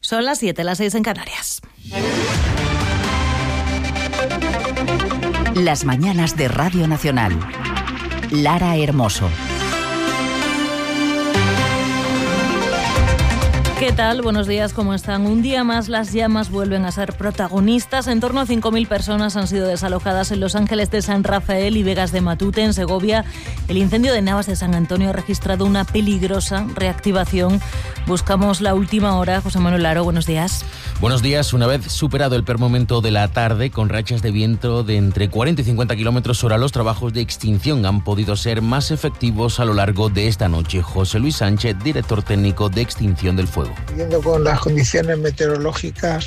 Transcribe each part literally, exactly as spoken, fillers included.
Son las siete, las seis en Canarias. Las mañanas de Radio Nacional. Lara Hermoso. ¿Qué tal? Buenos días, ¿cómo están? Un día más las llamas vuelven a ser protagonistas. En torno a cinco mil personas han sido desalojadas en Los Ángeles de San Rafael y Vegas de Matute. En Segovia, el incendio de Navas de San Antonio ha registrado una peligrosa reactivación. Buscamos la última hora. José Manuel Laro, buenos días. Buenos días. Una vez superado el peor momento de la tarde, con rachas de viento de entre cuarenta y cincuenta kilómetros hora, los trabajos de extinción han podido ser más efectivos a lo largo de esta noche. José Luis Sánchez, director técnico de Extinción del Fuego. Viendo con las condiciones meteorológicas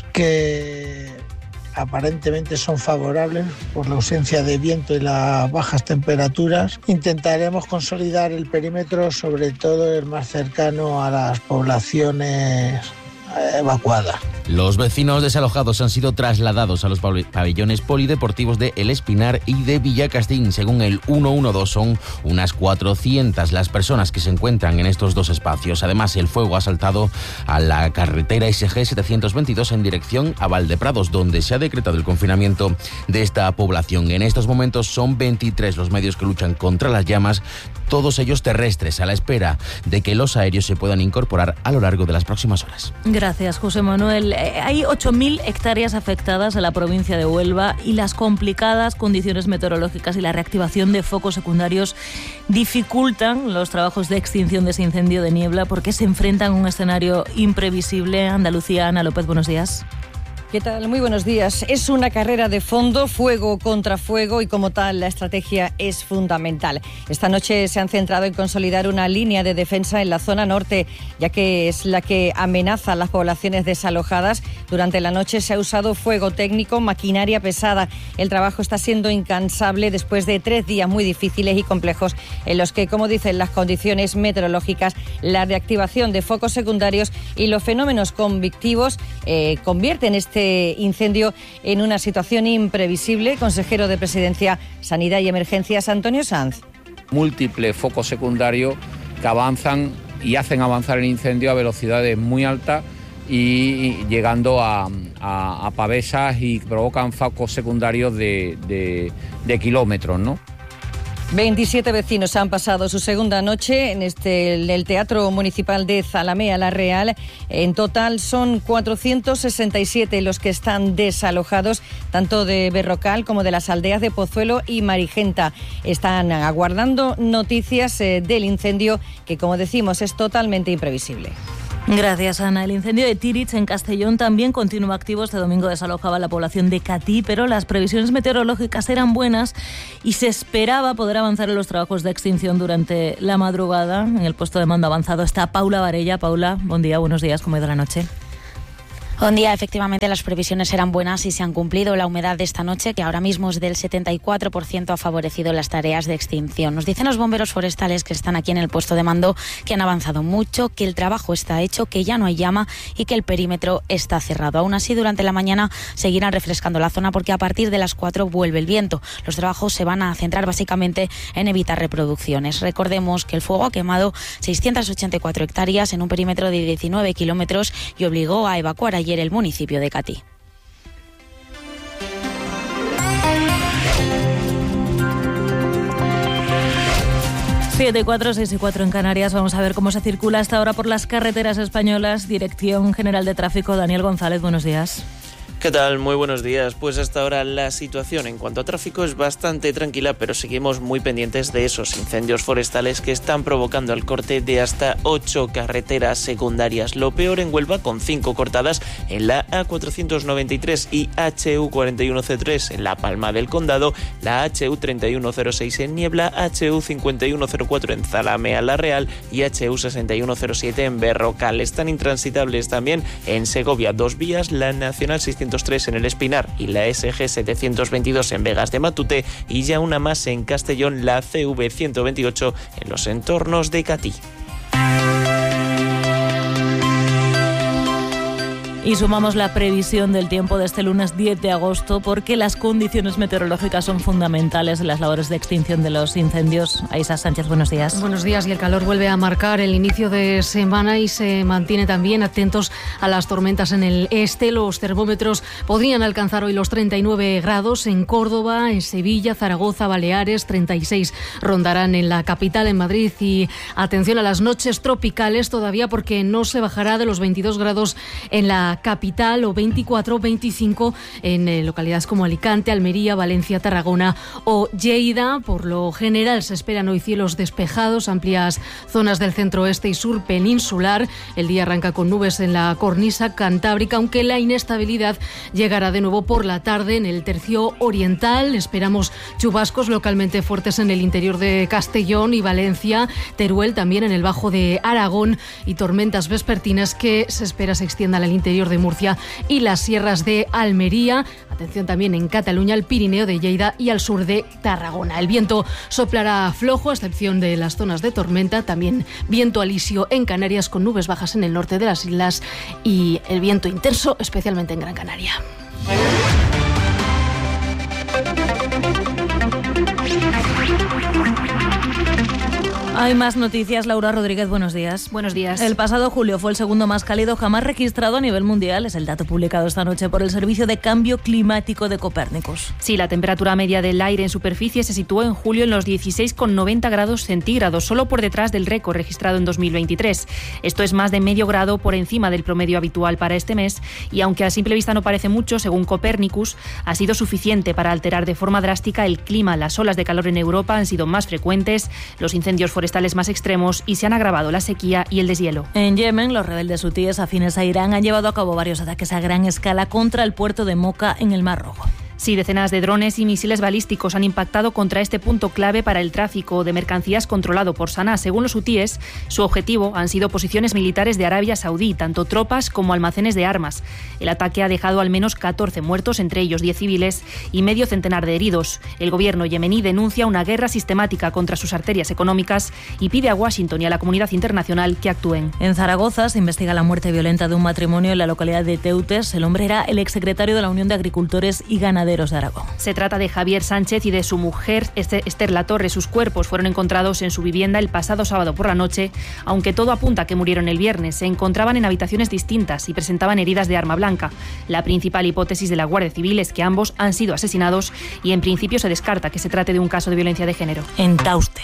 que aparentemente son favorables por la ausencia de viento y las bajas temperaturas, intentaremos consolidar el perímetro, sobre todo el más cercano a las poblaciones evacuadas. Los vecinos desalojados han sido trasladados a los pabellones polideportivos de El Espinar y de Villacastín. Según el ciento doce, son unas cuatrocientas las personas que se encuentran en estos dos espacios. Además, el fuego ha saltado a la carretera S G setecientos veintidós en dirección a Valdeprados, donde se ha decretado el confinamiento de esta población. En estos momentos son veintitrés los medios que luchan contra las llamas, todos ellos terrestres, a la espera de que los aéreos se puedan incorporar a lo largo de las próximas horas. Gracias, José Manuel. Hay ocho mil hectáreas afectadas en la provincia de Huelva y las complicadas condiciones meteorológicas y la reactivación de focos secundarios dificultan los trabajos de extinción de ese incendio de niebla porque se enfrentan a un escenario imprevisible. Andalucía, Ana López, buenos días. ¿Qué tal? Muy buenos días. Es una carrera de fondo, fuego contra fuego, y como tal la estrategia es fundamental. Esta noche se han centrado en consolidar una línea de defensa en la zona norte, ya que es la que amenaza a las poblaciones desalojadas. Durante la noche se ha usado fuego técnico, maquinaria pesada. El trabajo está siendo incansable después de tres días muy difíciles y complejos en los que, como dicen las condiciones meteorológicas, la reactivación de focos secundarios y los fenómenos convectivos eh, convierten este incendio en una situación imprevisible. Consejero de Presidencia, Sanidad y Emergencias, Antonio Sanz. Múltiples focos secundarios que avanzan y hacen avanzar el incendio a velocidades muy altas y llegando a, a, a pavesas, y provocan focos secundarios de, de, de kilómetros, ¿no? veintisiete vecinos han pasado su segunda noche en este, el Teatro Municipal de Zalamea la Real. En total son cuatrocientos sesenta y siete los que están desalojados, tanto de Berrocal como de las aldeas de Pozuelo y Marigenta. Están aguardando noticias eh, del incendio, que, como decimos, es totalmente imprevisible. Gracias, Ana. El incendio de Tíritz en Castellón también continúa activo. Este domingo desalojaba la población de Catí, pero las previsiones meteorológicas eran buenas y se esperaba poder avanzar en los trabajos de extinción durante la madrugada. En el puesto de mando avanzado está Paula Varella. Paula, buen día, buenos días, ¿cómo ha ido la noche? Buen día, efectivamente las previsiones eran buenas y se han cumplido. La humedad de esta noche, que ahora mismo es del setenta y cuatro por ciento, ha favorecido las tareas de extinción. Nos dicen los bomberos forestales que están aquí en el puesto de mando que han avanzado mucho, que el trabajo está hecho, que ya no hay llama y que el perímetro está cerrado. Aún así, durante la mañana seguirán refrescando la zona porque a partir de las cuatro vuelve el viento. Los trabajos se van a centrar básicamente en evitar reproducciones. Recordemos que el fuego ha quemado seiscientas ochenta y cuatro hectáreas en un perímetro de diecinueve kilómetros y obligó a evacuar a ayer el municipio de Catí. siete y cuatro, seis y cuatro en Canarias. Vamos a ver cómo se circula hasta ahora por las carreteras españolas. Dirección General de Tráfico, Daniel González, buenos días. ¿Qué tal? Muy buenos días. Pues hasta ahora la situación en cuanto a tráfico es bastante tranquila, pero seguimos muy pendientes de esos incendios forestales que están provocando el corte de hasta ocho carreteras secundarias. Lo peor en Huelva, con cinco cortadas en la A cuatrocientos noventa y tres y H U cuarenta y uno C tres en La Palma del Condado, la H U treinta y uno cero seis en Niebla, H U cincuenta y uno cero cuatro en Zalamea la Real y H U sesenta y uno cero siete en Berrocal. Están intransitables también en Segovia dos vías, la Nacional seiscientos tres en El Espinar y la S G setecientos veintidós en Vegas de Matute, y ya una más en Castellón, la C V ciento veintiocho en los entornos de Catí. Y sumamos la previsión del tiempo de este lunes diez de agosto porque las condiciones meteorológicas son fundamentales en las labores de extinción de los incendios. Aisa Sánchez, buenos días. Buenos días, y el calor vuelve a marcar el inicio de semana y se mantiene también. Atentos a las tormentas en el este. Los termómetros podrían alcanzar hoy los treinta y nueve grados en Córdoba, en Sevilla, Zaragoza, Baleares, treinta y seis rondarán en la capital, en Madrid. Y atención a las noches tropicales todavía porque no se bajará de los veintidós grados en la capital o veinticuatro, veinticinco en eh, localidades como Alicante, Almería, Valencia, Tarragona o Lleida. Por lo general se esperan hoy cielos despejados, amplias zonas del centro-oeste y sur peninsular. El día arranca con nubes en la cornisa cantábrica, aunque la inestabilidad llegará de nuevo por la tarde en el tercio oriental. Esperamos chubascos localmente fuertes en el interior de Castellón y Valencia, Teruel también en el bajo de Aragón, y tormentas vespertinas que se espera se extiendan al interior de Murcia y las sierras de Almería. Atención también en Cataluña, el Pirineo de Lleida y al sur de Tarragona. El viento soplará flojo, a excepción de las zonas de tormenta. También viento alisio en Canarias, con nubes bajas en el norte de las islas, y el viento intenso especialmente en Gran Canaria. Hay más noticias. Laura Rodríguez, buenos días. Buenos días. El pasado julio fue el segundo más cálido jamás registrado a nivel mundial. Es el dato publicado esta noche por el Servicio de Cambio Climático de Copérnicus. Sí, la temperatura media del aire en superficie se situó en julio en los dieciséis coma noventa grados centígrados, solo por detrás del récord registrado en dos mil veintitrés. Esto es más de medio grado por encima del promedio habitual para este mes, y aunque a simple vista no parece mucho, según Copérnicus, ha sido suficiente para alterar de forma drástica el clima. Las olas de calor en Europa han sido más frecuentes, los incendios forestales más extremos, y se han agravado la sequía y el deshielo. En Yemen, los rebeldes hutíes afines a Irán han llevado a cabo varios ataques a gran escala contra el puerto de Moca en el Mar Rojo. Sí, decenas de drones y misiles balísticos han impactado contra este punto clave para el tráfico de mercancías controlado por Sanaa. Según los hutíes, su objetivo han sido posiciones militares de Arabia Saudí, tanto tropas como almacenes de armas. El ataque ha dejado al menos catorce muertos, entre ellos diez civiles, y medio centenar de heridos. El gobierno yemení denuncia una guerra sistemática contra sus arterias económicas y pide a Washington y a la comunidad internacional que actúen. En Zaragoza se investiga la muerte violenta de un matrimonio en la localidad de Teutes. El hombre era el exsecretario de la Unión de Agricultores y Ganaderos de Aragón. Se trata de Javier Sánchez y de su mujer Esther Latorre. Sus cuerpos fueron encontrados en su vivienda el pasado sábado por la noche, aunque todo apunta a que murieron el viernes. Se encontraban en habitaciones distintas y presentaban heridas de arma blanca. La principal hipótesis de la Guardia Civil es que ambos han sido asesinados, y en principio se descarta que se trate de un caso de violencia de género. En Tauste.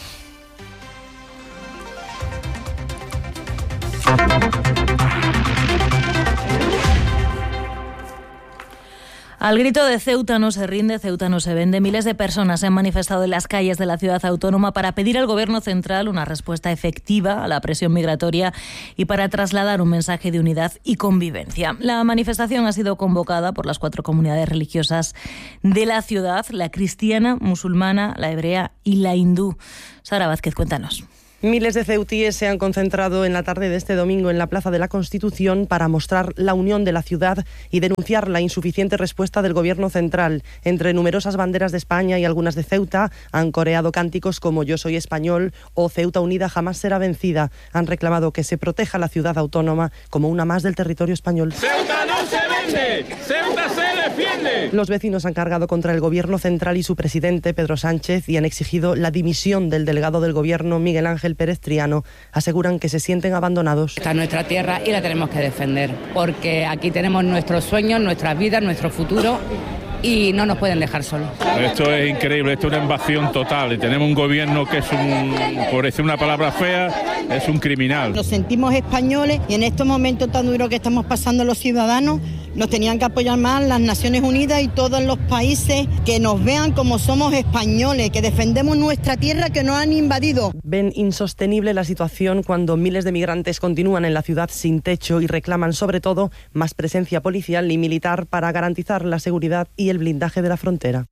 Al grito de Ceuta no se rinde, Ceuta no se vende, miles de personas se han manifestado en las calles de la ciudad autónoma para pedir al Gobierno central una respuesta efectiva a la presión migratoria y para trasladar un mensaje de unidad y convivencia. La manifestación ha sido convocada por las cuatro comunidades religiosas de la ciudad: la cristiana, musulmana, la hebrea y la hindú. Sara Vázquez, cuéntanos. Miles de ceutíes se han concentrado en la tarde de este domingo en la Plaza de la Constitución para mostrar la unión de la ciudad y denunciar la insuficiente respuesta del Gobierno central. Entre numerosas banderas de España y algunas de Ceuta han coreado cánticos como Yo soy español o Ceuta unida jamás será vencida. Han reclamado que se proteja la ciudad autónoma como una más del territorio español. ¡Ceuta no se vende! ¡Ceuta se defiende! Los vecinos han cargado contra el Gobierno central y su presidente, Pedro Sánchez, y han exigido la dimisión del delegado del Gobierno, Miguel Ángel Pérez Triano. Aseguran que se sienten abandonados. Esta es nuestra tierra y la tenemos que defender, porque aquí tenemos nuestros sueños, nuestras vidas, nuestro futuro, y no nos pueden dejar solos. Esto es increíble, esto es una invasión total, y tenemos un gobierno que es un, por decir una palabra fea, es un criminal. Nos sentimos españoles y en estos momentos tan duros que estamos pasando los ciudadanos, nos tenían que apoyar más las Naciones Unidas y todos los países que nos vean como somos españoles, que defendemos nuestra tierra que nos han invadido. Ven insostenible la situación cuando miles de migrantes continúan en la ciudad sin techo y reclaman sobre todo más presencia policial y militar para garantizar la seguridad y el blindaje de la frontera.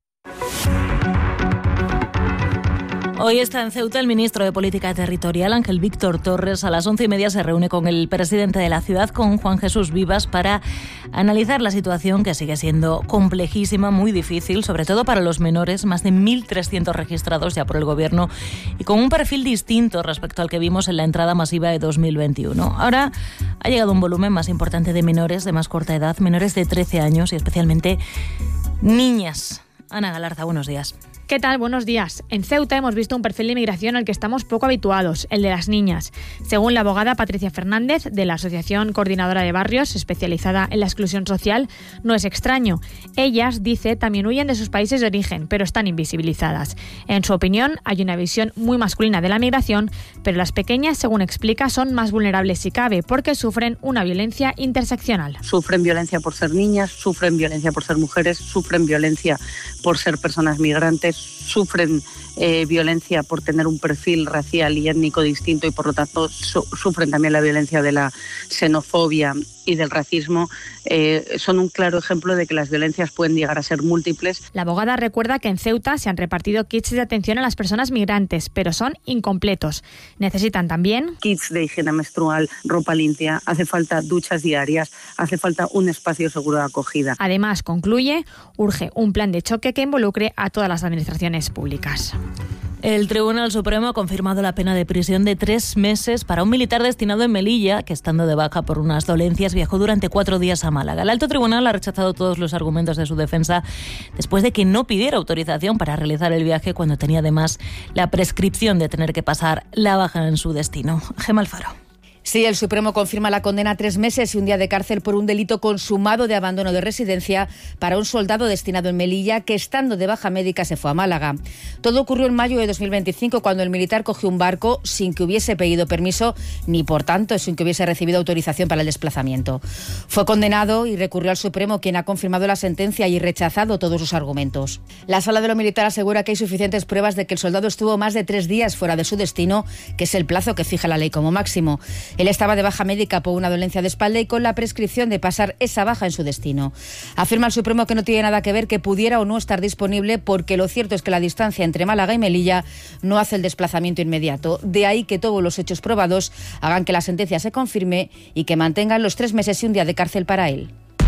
Hoy está en Ceuta el ministro de Política Territorial, Ángel Víctor Torres. A las once y media se reúne con el presidente de la ciudad, con Juan Jesús Vivas, para analizar la situación, que sigue siendo complejísima, muy difícil, sobre todo para los menores, más de mil trescientos registrados ya por el Gobierno y con un perfil distinto respecto al que vimos en la entrada masiva de dos mil veintiuno. Ahora ha llegado un volumen más importante de menores de más corta edad, menores de trece años y especialmente niñas. Ana Galarza, buenos días. ¿Qué tal? Buenos días. En Ceuta hemos visto un perfil de inmigración al que estamos poco habituados, el de las niñas. Según la abogada Patricia Fernández, de la Asociación Coordinadora de Barrios, especializada en la exclusión social, no es extraño. Ellas, dice, también huyen de sus países de origen, pero están invisibilizadas. En su opinión, hay una visión muy masculina de la migración, pero las pequeñas, según explica, son más vulnerables si cabe, porque sufren una violencia interseccional. Sufren violencia por ser niñas, sufren violencia por ser mujeres, sufren violencia por ser personas migrantes, sufren eh, violencia por tener un perfil racial y étnico distinto y por lo tanto su- sufren también la violencia de la xenofobia y del racismo. Eh, son un claro ejemplo de que las violencias pueden llegar a ser múltiples. La abogada recuerda que en Ceuta se han repartido kits de atención a las personas migrantes, pero son incompletos. Necesitan también kits de higiene menstrual, ropa limpia, hace falta duchas diarias, hace falta un espacio seguro de acogida. Además, concluye, urge un plan de choque que involucre a todas las administraciones públicas. El Tribunal Supremo ha confirmado la pena de prisión de tres meses para un militar destinado en Melilla, que estando de baja por unas dolencias viajó durante cuatro días a Málaga. El alto tribunal ha rechazado todos los argumentos de su defensa después de que no pidiera autorización para realizar el viaje cuando tenía además la prescripción de tener que pasar la baja en su destino. Gemma Alfaro. Sí, el Supremo confirma la condena a tres meses y un día de cárcel por un delito consumado de abandono de residencia para un soldado destinado en Melilla que, estando de baja médica, se fue a Málaga. Todo ocurrió en mayo de dos mil veinticinco, cuando el militar cogió un barco sin que hubiese pedido permiso ni, por tanto, sin que hubiese recibido autorización para el desplazamiento. Fue condenado y recurrió al Supremo, quien ha confirmado la sentencia y rechazado todos sus argumentos. La Sala de lo Militar asegura que hay suficientes pruebas de que el soldado estuvo más de tres días fuera de su destino, que es el plazo que fija la ley como máximo. Él estaba de baja médica por una dolencia de espalda y con la prescripción de pasar esa baja en su destino. Afirma el Supremo que no tiene nada que ver que pudiera o no estar disponible, porque lo cierto es que la distancia entre Málaga y Melilla no hace el desplazamiento inmediato. De ahí que todos los hechos probados hagan que la sentencia se confirme y que mantengan los tres meses y un día de cárcel para él.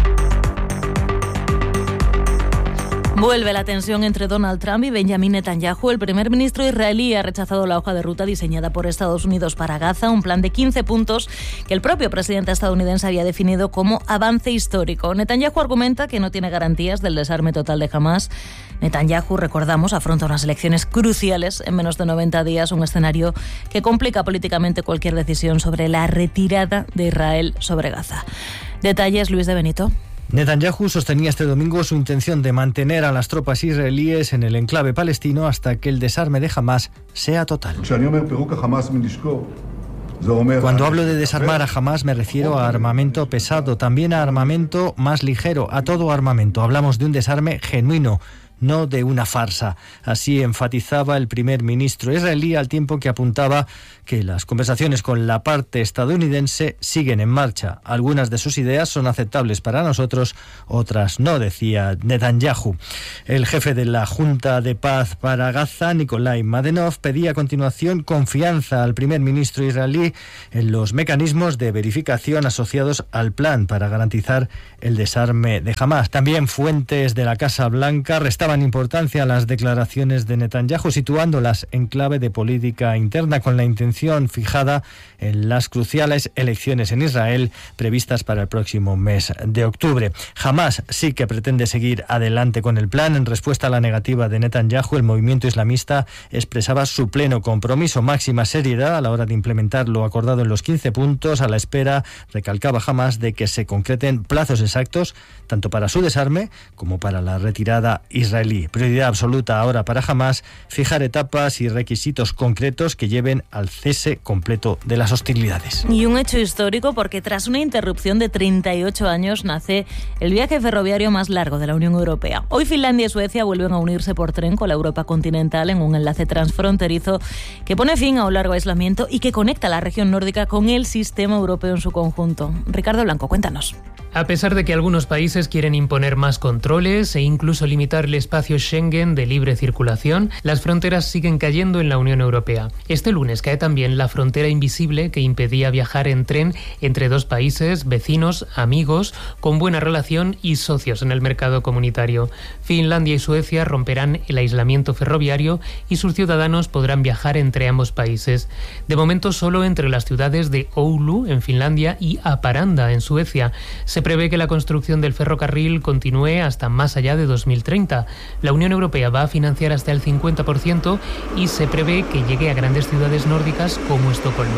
Vuelve la tensión entre Donald Trump y Benjamin Netanyahu. El primer ministro israelí ha rechazado la hoja de ruta diseñada por Estados Unidos para Gaza, un plan de quince puntos que el propio presidente estadounidense había definido como avance histórico. Netanyahu argumenta que no tiene garantías del desarme total de Hamás. Netanyahu, recordamos, afronta unas elecciones cruciales en menos de noventa días, un escenario que complica políticamente cualquier decisión sobre la retirada de Israel sobre Gaza. Detalles, Luis de Benito. Netanyahu sostenía este domingo su intención de mantener a las tropas israelíes en el enclave palestino hasta que el desarme de Hamás sea total. Cuando hablo de desarmar a Hamás me refiero a armamento pesado, también a armamento más ligero, a todo armamento. Hablamos de un desarme genuino, no de una farsa. Así enfatizaba el primer ministro israelí, al tiempo que apuntaba que las conversaciones con la parte estadounidense siguen en marcha. Algunas de sus ideas son aceptables para nosotros, otras no, decía Netanyahu. El jefe de la Junta de Paz para Gaza, Nikolai Madenov, pedía a continuación confianza al primer ministro israelí en los mecanismos de verificación asociados al plan para garantizar el desarme de Hamás. También fuentes de la Casa Blanca restaban importancia a las declaraciones de Netanyahu, situándolas en clave de política interna, con la intención fijada en las cruciales elecciones en Israel previstas para el próximo mes de octubre. Hamás sí que pretende seguir adelante con el plan. En respuesta a la negativa de Netanyahu, el movimiento islamista expresaba su pleno compromiso, máxima seriedad a la hora de implementar lo acordado en los quince puntos, a la espera, recalcaba Hamás, de que se concreten plazos exactos tanto para su desarme como para la retirada israelí. Prioridad absoluta ahora para Hamás fijar etapas y requisitos concretos que lleven al cese completo de las hostilidades. Y un hecho histórico, porque tras una interrupción de treinta y ocho años nace el viaje ferroviario más largo de la Unión Europea. Hoy Finlandia y Suecia vuelven a unirse por tren con la Europa continental en un enlace transfronterizo que pone fin a un largo aislamiento y que conecta la región nórdica con el sistema europeo en su conjunto. Ricardo Blanco, cuéntanos. A pesar de que algunos países quieren imponer más controles e incluso limitar el espacio Schengen de libre circulación, las fronteras siguen cayendo en la Unión Europea. Este lunes cae también la frontera invisible que impedía viajar en tren entre dos países, vecinos, amigos, con buena relación y socios en el mercado comunitario. Finlandia y Suecia romperán el aislamiento ferroviario y sus ciudadanos podrán viajar entre ambos países. De momento solo entre las ciudades de Oulu, en Finlandia, y Haparanda, en Suecia. Se prevé que la construcción del ferrocarril continúe hasta más allá de dos mil treinta. La Unión Europea va a financiar hasta el cincuenta por ciento y se prevé que llegue a grandes ciudades nórdicas como Estocolmo.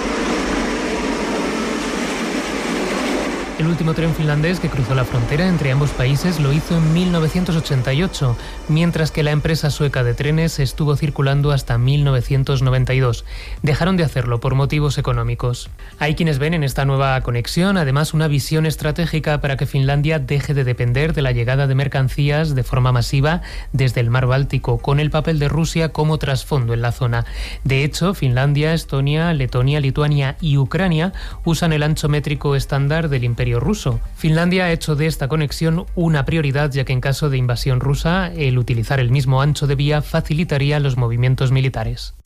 El último tren finlandés que cruzó la frontera entre ambos países lo hizo en mil novecientos ochenta y ocho, mientras que la empresa sueca de trenes estuvo circulando hasta mil novecientos noventa y dos. Dejaron de hacerlo por motivos económicos. Hay quienes ven en esta nueva conexión además una visión estratégica para que Finlandia deje de depender de la llegada de mercancías de forma masiva desde el mar Báltico, con el papel de Rusia como trasfondo en la zona. De hecho, Finlandia, Estonia, Letonia, Lituania y Ucrania usan el ancho métrico estándar del Imperio ruso. Finlandia ha hecho de esta conexión una prioridad, ya que en caso de invasión rusa, el utilizar el mismo ancho de vía facilitaría los movimientos militares.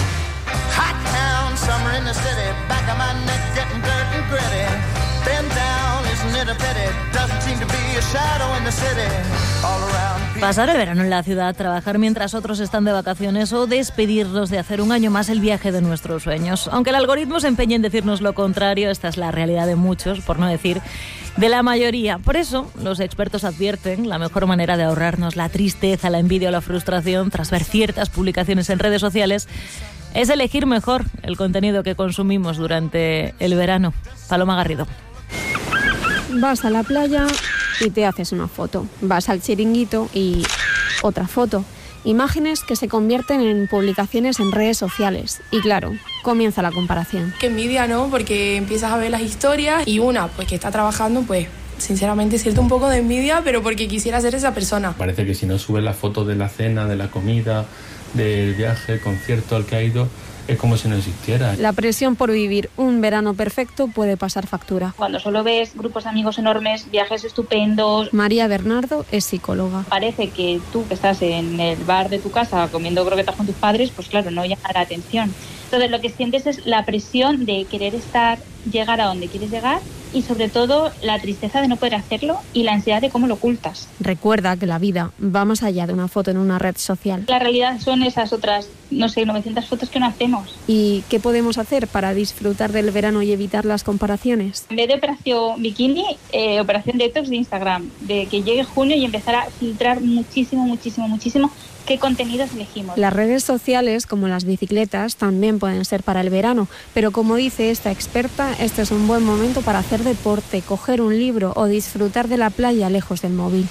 Pasar el verano en la ciudad, trabajar mientras otros están de vacaciones o despedirnos de hacer un año más el viaje de nuestros sueños. Aunque el algoritmo se empeñe en decirnos lo contrario, esta es la realidad de muchos, por no decir de la mayoría. Por eso, los expertos advierten la mejor manera de ahorrarnos la tristeza, la envidia o la frustración tras ver ciertas publicaciones en redes sociales es elegir mejor el contenido que consumimos durante el verano. Paloma Garrido. Vas a la playa y te haces una foto. Vas al chiringuito y otra foto. Imágenes que se convierten en publicaciones en redes sociales. Y claro, comienza la comparación. Qué envidia, ¿no? Porque empiezas a ver las historias y una, pues que está trabajando, pues sinceramente siento un poco de envidia, pero porque quisiera ser esa persona. Parece que si no subes la foto de la cena, de la comida, del viaje, el concierto al que ha ido, es como si no existiera. La presión por vivir un verano perfecto puede pasar factura. Cuando solo ves grupos de amigos enormes, viajes estupendos. María Bernardo es psicóloga. Parece que tú que estás en el bar de tu casa comiendo croquetas con tus padres, pues claro, no llama la atención. Entonces lo que sientes es la presión de querer estar, llegar a donde quieres llegar y sobre todo la tristeza de no poder hacerlo y la ansiedad de cómo lo ocultas. Recuerda que la vida va más allá de una foto en una red social. La realidad son esas otras, no sé, novecientas fotos que no hacemos. ¿Y qué podemos hacer para disfrutar del verano y evitar las comparaciones? En vez de operación bikini, eh, operación detox de Instagram, de que llegue junio y empezar a filtrar muchísimo, muchísimo, muchísimo qué contenidos elegimos. Las redes sociales, como las bicicletas, también pueden ser para el verano, pero como dice esta experta, este es un buen momento para hacer deporte, coger un libro o disfrutar de la playa lejos del móvil.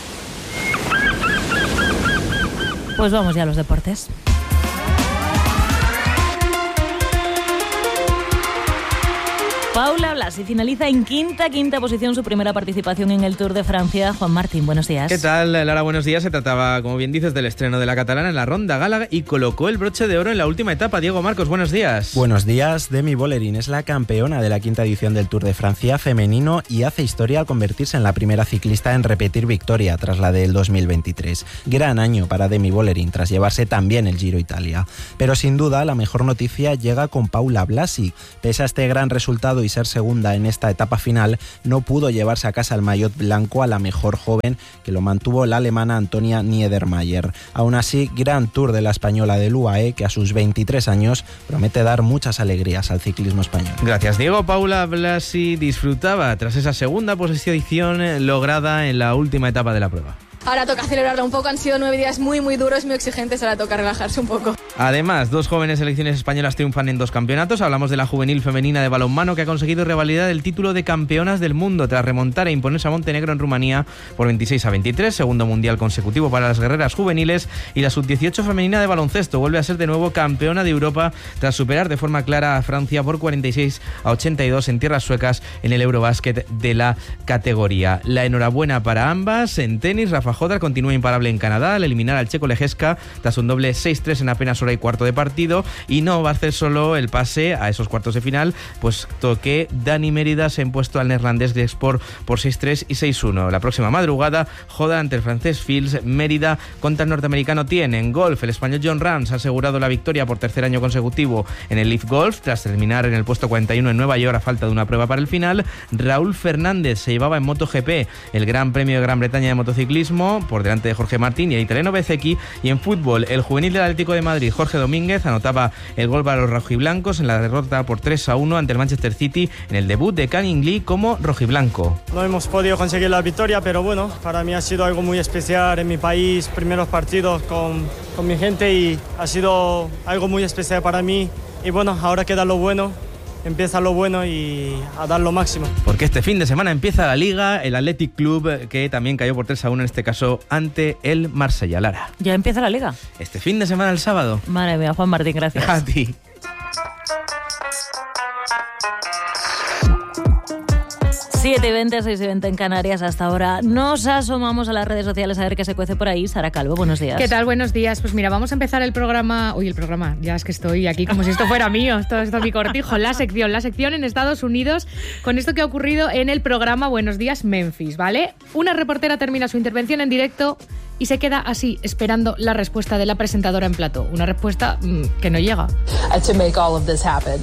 Pues vamos ya a los deportes. Paula Blasi finaliza en quinta, quinta posición su primera participación en el Tour de Francia. Juan Martín, buenos días. ¿Qué tal, Lara? Buenos días. Se trataba, como bien dices, del estreno de la catalana en la Ronda Gálaga y colocó el broche de oro en la última etapa. Diego Marcos, buenos días. Buenos días. Demi Vollering es la campeona de la quinta edición del Tour de Francia femenino y hace historia al convertirse en la primera ciclista en repetir victoria tras la del dos mil veintitrés. Gran año para Demi Vollering tras llevarse también el Giro Italia. Pero sin duda la mejor noticia llega con Paula Blasi. Pese a este gran resultado y ser segunda en esta etapa final, no pudo llevarse a casa el maillot blanco a la mejor joven, que lo mantuvo la alemana Antonia Niedermayer. Aún así, gran Tour de la española del U A E, que a sus veintitrés años promete dar muchas alegrías al ciclismo español. Gracias, Diego. Paula Blasi disfrutaba tras esa segunda posición lograda en la última etapa de la prueba. Ahora toca celebrarlo un poco, han sido nueve días muy muy duros, muy exigentes, ahora toca relajarse un poco. Además, dos jóvenes selecciones españolas triunfan en dos campeonatos. Hablamos de la juvenil femenina de balonmano, que ha conseguido revalidar el título de campeonas del mundo tras remontar e imponerse a Montenegro en Rumanía por veintiséis a veintitrés, segundo mundial consecutivo para las guerreras juveniles. Y la sub dieciocho femenina de baloncesto vuelve a ser de nuevo campeona de Europa tras superar de forma clara a Francia por cuarenta y seis a ochenta y dos en tierras suecas en el Eurobásquet de la categoría. La enhorabuena para ambas. En tenis, Rafa Rafa Jodar continúa imparable en Canadá al eliminar al checo Lejeska tras un doble seis tres en apenas hora y cuarto de partido, y no va a hacer solo el pase a esos cuartos de final, puesto que Dani Mérida se ha impuesto al neerlandés Gresport por seis tres y seis uno. La próxima madrugada, Jodar ante el francés Fields, Mérida contra el norteamericano Tien. En golf, el español John Rams ha asegurado la victoria por tercer año consecutivo en el Leaf Golf, tras terminar en el puesto cuarenta y uno en Nueva York a falta de una prueba para el final. Raúl Fernández se llevaba en MotoGP el Gran Premio de Gran Bretaña de motociclismo por delante de Jorge Martín y el italiano Bezzecchi, y en fútbol, el juvenil del Atlético de Madrid, Jorge Domínguez, anotaba el gol para los rojiblancos en la derrota por tres a uno ante el Manchester City en el debut de Canning Lee como rojiblanco. No hemos podido conseguir la victoria, pero bueno, para mí ha sido algo muy especial en mi país, primeros partidos con, con mi gente, y ha sido algo muy especial para mí, y bueno, ahora queda lo bueno. Empieza lo bueno y a dar lo máximo. Porque este fin de semana empieza la Liga, el Athletic Club, que también cayó por tres a uno en este caso ante el Marsella. Lara. ¿Ya empieza la Liga? Este fin de semana, el sábado. Madre mía, Juan Martín, gracias. A ti. siete y veinte, seis y veinte en Canarias. Hasta ahora nos asomamos a las redes sociales a ver qué se cuece por ahí. Sara Calvo, buenos días. ¿Qué tal? Buenos días. Pues mira, vamos a empezar el programa... Uy, el programa, ya es que estoy aquí como si esto fuera mío. Todo esto es mi cortijo. La sección, la sección en Estados Unidos, con esto que ha ocurrido en el programa Buenos Días Memphis, ¿vale? Una reportera termina su intervención en directo y se queda así, esperando la respuesta de la presentadora en plató. Una respuesta mmm, que no llega. To make all of this happen.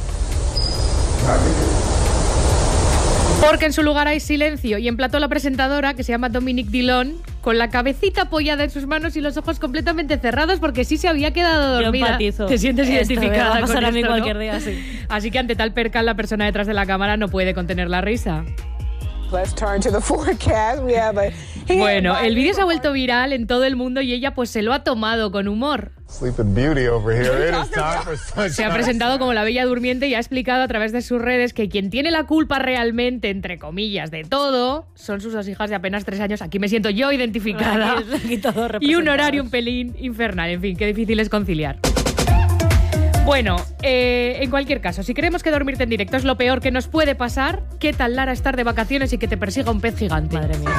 Porque en su lugar hay silencio y en plató la presentadora, que se llama Dominique Dillon, con la cabecita apoyada en sus manos y los ojos completamente cerrados, porque sí se había quedado dormida. Yo empatizo. Te sientes Esto identificada me va a pasar con a mí esto, cualquier ¿no? día, sí. Así que ante tal percal, la persona detrás de la cámara no puede contener la risa. Let's turn to the forecast. We have a... Bueno, el vídeo se ha vuelto viral en todo el mundo y ella pues se lo ha tomado con humor. Sleeping Beauty over here. It is time for sunshine. Se ha presentado como la Bella Durmiente y ha explicado a través de sus redes que quien tiene la culpa realmente, entre comillas, de todo, son sus dos hijas de apenas tres años. Aquí me siento yo identificada. Aquí, aquí todo y un horario un pelín infernal. En fin, qué difícil es conciliar. Bueno, eh, en cualquier caso, si creemos que dormirte en directo es lo peor que nos puede pasar, ¿qué tal, Lara, estar de vacaciones y que te persiga un pez gigante? Madre mía.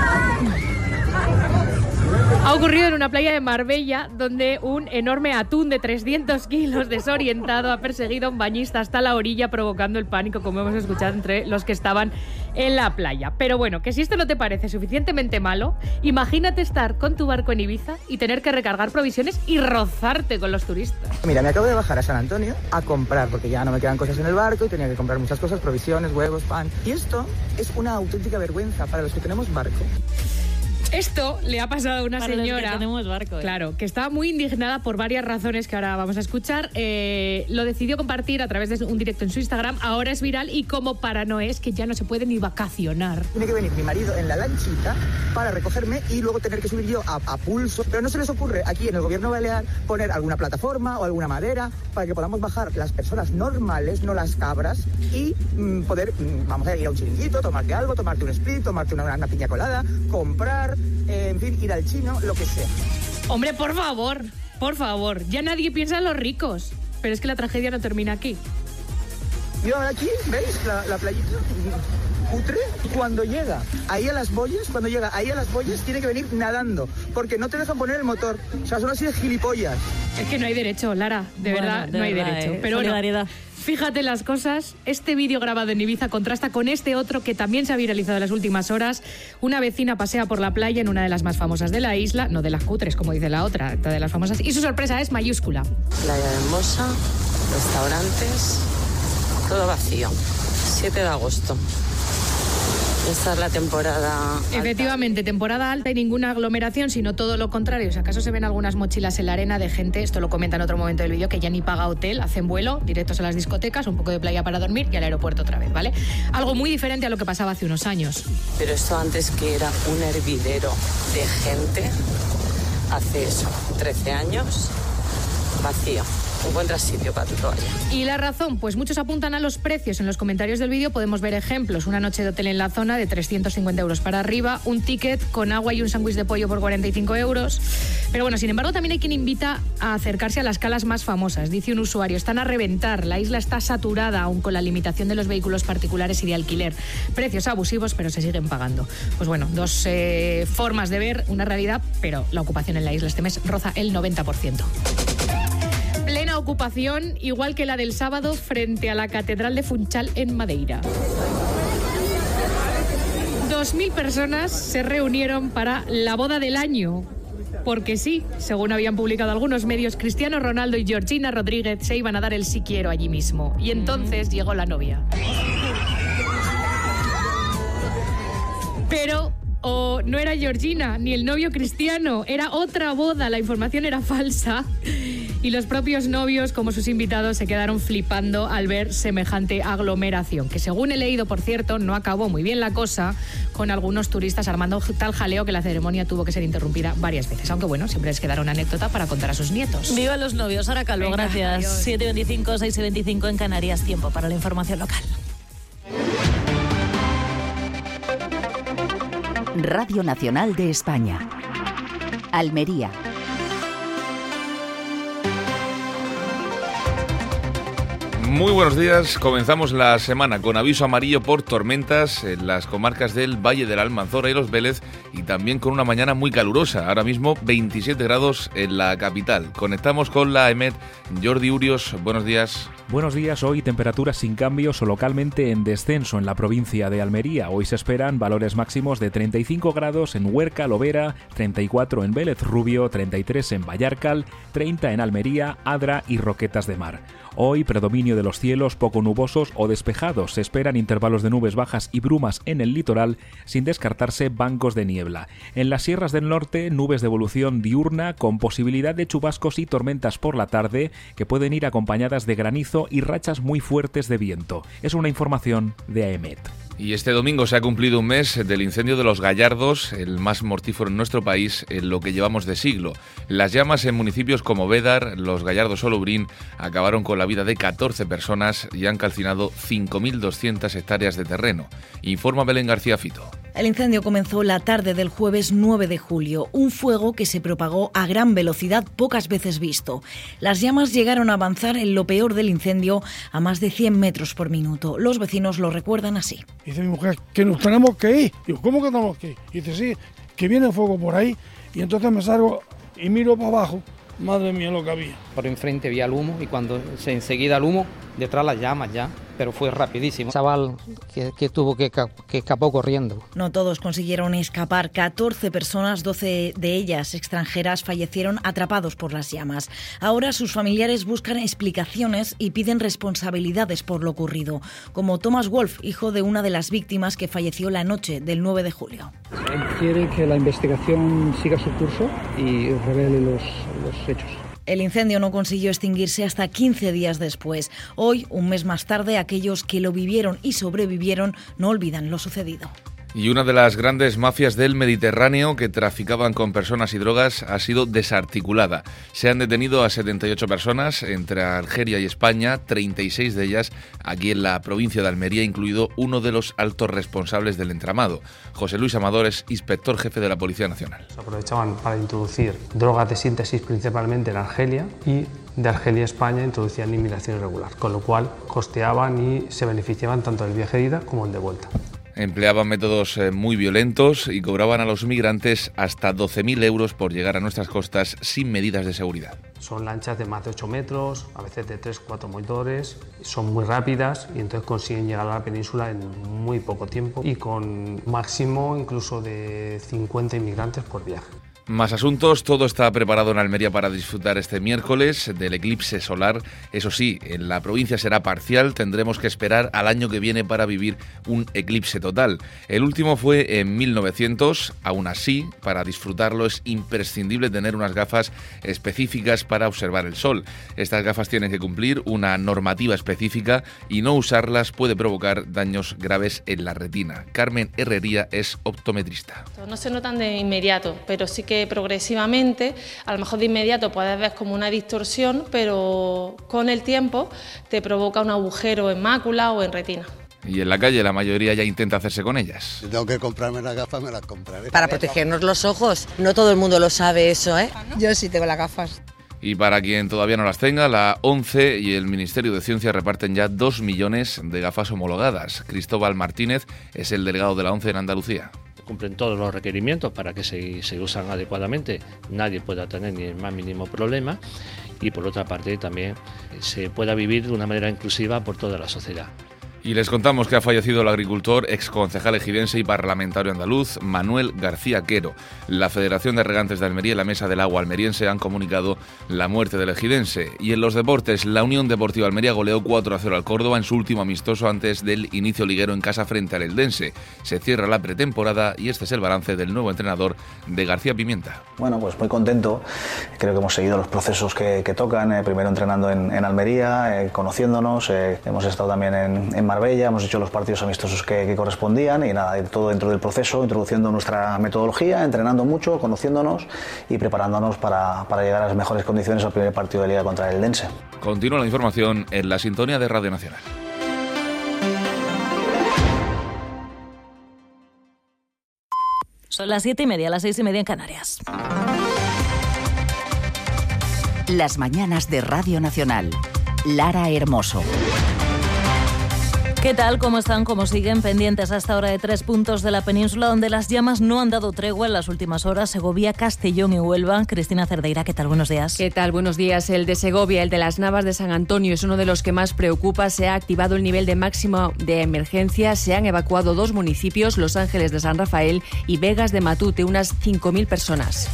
Ha ocurrido en una playa de Marbella, donde un enorme atún de trescientos kilos desorientado ha perseguido a un bañista hasta la orilla, provocando el pánico, como hemos escuchado, entre los que estaban en la playa. Pero bueno, que si esto no te parece suficientemente malo, imagínate estar con tu barco en Ibiza y tener que recargar provisiones y rozarte con los turistas. Mira, me acabo de bajar a San Antonio a comprar, porque ya no me quedan cosas en el barco y tenía que comprar muchas cosas, provisiones, huevos, pan. Y esto es una auténtica vergüenza para los que tenemos barco. Esto le ha pasado a una Para señora, los que tenemos barco, ¿eh? Claro, que estaba muy indignada por varias razones que ahora vamos a escuchar. Eh, lo decidió compartir a través de un directo en su Instagram. Ahora es viral y como para no es que ya no se puede ni vacacionar. Tiene que venir mi marido en la lanchita para recogerme y luego tener que subir yo a, a pulso. Pero no se les ocurre aquí en el gobierno balear poner alguna plataforma o alguna madera para que podamos bajar las personas normales, no las cabras, y mm, poder, mm, vamos a ir a un chiringuito, tomarte algo, tomarte un split, tomarte una, una piña colada, comprar... Eh, en fin, ir al chino, lo que sea. Hombre, por favor, por favor, ya nadie piensa en los ricos. Pero es que la tragedia no termina aquí. Y ahora aquí, ¿veis? La, la playita cutre. Cuando llega ahí a las boyas, cuando llega ahí a las boyas, tiene que venir nadando, porque no te dejan poner el motor. O sea, son así de gilipollas. Es que no hay derecho, Lara, de bueno, verdad, de no verdad, hay derecho. Eh, Pero solidaridad. Bueno, fíjate las cosas, este vídeo grabado en Ibiza contrasta con este otro que también se ha viralizado en las últimas horas. Una vecina pasea por la playa en una de las más famosas de la isla, no de las cutres, como dice la otra, de las famosas, y su sorpresa es mayúscula. Playa hermosa, restaurantes, todo vacío. siete de agosto. Esta es la temporada alta. Efectivamente, temporada alta y ninguna aglomeración, sino todo lo contrario. Si acaso se ven algunas mochilas en la arena de gente, esto lo comenta en otro momento del vídeo, que ya ni paga hotel, hacen vuelo, directos a las discotecas, un poco de playa para dormir y al aeropuerto otra vez, ¿vale? Algo muy diferente a lo que pasaba hace unos años. Pero esto antes, que era un hervidero de gente, hace eso, trece años, vacío. encuentras sitio para tu toalla. ¿Y la razón? Pues muchos apuntan a los precios. En los comentarios del vídeo podemos ver ejemplos. Una noche de hotel en la zona de trescientos cincuenta euros para arriba, un ticket con agua y un sándwich de pollo por cuarenta y cinco euros. Pero bueno, sin embargo, también hay quien invita a acercarse a las calas más famosas. Dice un usuario, están a reventar, la isla está saturada aún con la limitación de los vehículos particulares y de alquiler. Precios abusivos, pero se siguen pagando. Pues bueno, dos eh, formas de ver una realidad, pero la ocupación en la isla este mes roza el noventa por ciento. Plena ocupación, igual que la del sábado frente a la Catedral de Funchal en Madeira. Dos mil personas se reunieron para la boda del año. Porque sí, según habían publicado algunos medios, Cristiano Ronaldo y Georgina Rodríguez se iban a dar el sí quiero allí mismo. Y entonces llegó la novia. Pero o no era Georgina ni el novio Cristiano, era otra boda, la información era falsa. Y los propios novios, como sus invitados, se quedaron flipando al ver semejante aglomeración, que según he leído, por cierto, no acabó muy bien la cosa, con algunos turistas armando tal jaleo que la ceremonia tuvo que ser interrumpida varias veces. Aunque bueno, siempre les quedará una anécdora para contar a sus nietos. ¡Viva los novios! Ahora Calvo, Venga, gracias. adiós. siete y veinticinco, seis y veinticinco en Canarias, tiempo para la información local. Radio Nacional de España. Almería. Muy buenos días, comenzamos la semana con aviso amarillo por tormentas en las comarcas del Valle de la Almanzora y Los Vélez y también con una mañana muy calurosa, ahora mismo veintisiete grados en la capital. Conectamos con la EMET. Jordi Urios, buenos días. Buenos días, hoy temperaturas sin cambios o localmente en descenso en la provincia de Almería. Hoy se esperan valores máximos de treinta y cinco grados en Huerca, Lobera, treinta y cuatro en Vélez Rubio, treinta y tres en Vallarcal, treinta en Almería, Adra y Roquetas de Mar. Hoy, predominio de los cielos poco nubosos o despejados. Se esperan intervalos de nubes bajas y brumas en el litoral, sin descartarse bancos de niebla. En las sierras del norte, nubes de evolución diurna con posibilidad de chubascos y tormentas por la tarde, que pueden ir acompañadas de granizo y rachas muy fuertes de viento. Es una información de A E M E T. Y este domingo se ha cumplido un mes del incendio de Los Gallardos, el más mortífero en nuestro país en lo que llevamos de siglo. Las llamas en municipios como Bédar, Los Gallardos o Lubrín acabaron con la vida de catorce personas y han calcinado cinco mil doscientas hectáreas de terreno. Informa Belén García Fito. El incendio comenzó la tarde del jueves nueve de julio, un fuego que se propagó a gran velocidad pocas veces visto. Las llamas llegaron a avanzar en lo peor del incendio a más de cien metros por minuto. Los vecinos lo recuerdan así. Dice mi mujer que nos tenemos que ir. Digo, ¿cómo que tenemos que ir? Y dice, sí, que viene fuego por ahí. Y entonces me salgo y miro para abajo. Madre mía lo que había. Por enfrente vi el humo y cuando se enseguida el humo, detrás las llamas ya, pero fue rapidísimo. Chaval que, que tuvo que, que escapó corriendo. No todos consiguieron escapar. catorce personas, doce de ellas extranjeras, fallecieron atrapados por las llamas. Ahora sus familiares buscan explicaciones y piden responsabilidades por lo ocurrido, como Thomas Wolf, hijo de una de las víctimas que falleció la noche del nueve de julio. Él quiere que la investigación siga su curso y revele los, los hechos. El incendio no consiguió extinguirse hasta quince días después. Hoy, un mes más tarde, aquellos que lo vivieron y sobrevivieron no olvidan lo sucedido. Y una de las grandes mafias del Mediterráneo que traficaban con personas y drogas ha sido desarticulada. Se han detenido a setenta y ocho personas entre Argelia y España, treinta y seis de ellas aquí en la provincia de Almería, incluido uno de los altos responsables del entramado. José Luis Amador es inspector jefe de la Policía Nacional. Se aprovechaban para introducir drogas de síntesis principalmente en Argelia y de Argelia a España introducían inmigración irregular, con lo cual costeaban y se beneficiaban tanto del viaje de ida como el de vuelta. Empleaban métodos muy violentos y cobraban a los migrantes hasta doce mil euros por llegar a nuestras costas sin medidas de seguridad. Son lanchas de más de ocho metros, a veces de tres cuatro motores, son muy rápidas y entonces consiguen llegar a la península en muy poco tiempo y con máximo incluso de cincuenta inmigrantes por viaje. Más asuntos, todo está preparado en Almería para disfrutar este miércoles del eclipse solar. Eso sí, en la provincia será parcial, tendremos que esperar al año que viene para vivir un eclipse total. El último fue en mil novecientos, aún así, para disfrutarlo es imprescindible tener unas gafas específicas para observar el sol. Estas gafas tienen que cumplir una normativa específica y no usarlas puede provocar daños graves en la retina. Carmen Herrería es optometrista. No se notan de inmediato, pero sí que que progresivamente, a lo mejor de inmediato puedes ver como una distorsión, pero con el tiempo te provoca un agujero en mácula o en retina. Y en la calle la mayoría ya intenta hacerse con ellas. Si tengo que comprarme las gafas, me las compraré. Para protegernos los ojos. No todo el mundo lo sabe eso, ¿eh? Yo sí tengo las gafas. Y para quien todavía no las tenga, la ONCE y el Ministerio de Ciencia reparten ya dos millones de gafas homologadas. Cristóbal Martínez es el delegado de la ONCE en Andalucía. Cumplen todos los requerimientos para que se, se usan adecuadamente, nadie pueda tener ni el más mínimo problema, y por otra parte también se pueda vivir de una manera inclusiva por toda la sociedad. Y les contamos que ha fallecido el agricultor, exconcejal ejidense y parlamentario andaluz Manuel García Quero. La Federación de Regantes de Almería y la Mesa del Agua almeriense han comunicado la muerte del ejidense. Y en los deportes, la Unión Deportiva Almería goleó cuatro a cero al Córdoba en su último amistoso antes del inicio liguero en casa frente al Eldense. Se cierra la pretemporada y este es el balance del nuevo entrenador de García Pimienta. Bueno, pues muy contento. Creo que hemos seguido los procesos que, que tocan, eh, primero entrenando en, en Almería, eh, conociéndonos, eh, hemos estado también en, en Marbella, hemos hecho los partidos amistosos que, que correspondían y nada, todo dentro del proceso, introduciendo nuestra metodología, entrenando mucho, conociéndonos y preparándonos para, para llegar a las mejores condiciones al primer partido de Liga contra el Eldense. Continúa la información en la sintonía de Radio Nacional. Son las siete y media, las seis y media en Canarias. Las mañanas de Radio Nacional. Lara Hermoso. ¿Qué tal? ¿Cómo están? ¿Cómo siguen? Pendientes hasta ahora de tres puntos de la península donde las llamas no han dado tregua en las últimas horas: Segovia, Castellón y Huelva. Cristina Cerdeira, ¿qué tal? Buenos días. ¿Qué tal? Buenos días. El de Segovia, el de las Navas de San Antonio, es uno de los que más preocupa. Se ha activado el nivel de máximo de emergencia. Se han evacuado dos municipios, Los Ángeles de San Rafael y Vegas de Matute, unas cinco mil personas.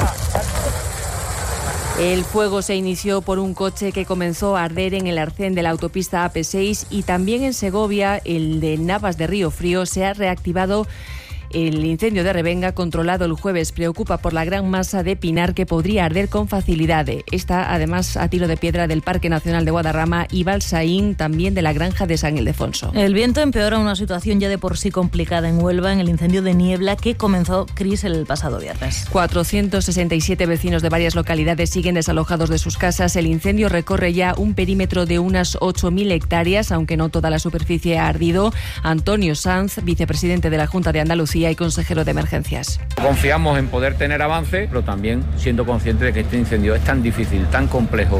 El fuego se inició por un coche que comenzó a arder en el arcén de la autopista A P seis y también en Segovia, el de Navas de Río Frío, se ha reactivado. El incendio de Revenga, controlado el jueves, preocupa por la gran masa de pinar que podría arder con facilidad. Está además a tiro de piedra del Parque Nacional de Guadarrama y Balsaín, también de la granja de San Ildefonso. El viento empeora una situación ya de por sí complicada en Huelva en el incendio de Niebla que comenzó, Cris, el pasado viernes. cuatrocientos sesenta y siete vecinos de varias localidades siguen desalojados de sus casas. El incendio recorre ya un perímetro de unas ocho mil hectáreas, aunque no toda la superficie ha ardido. Antonio Sanz, vicepresidente de la Junta de Andalucía y consejero de emergencias. Confiamos en poder tener avance, pero también siendo conscientes de que este incendio es tan difícil, tan complejo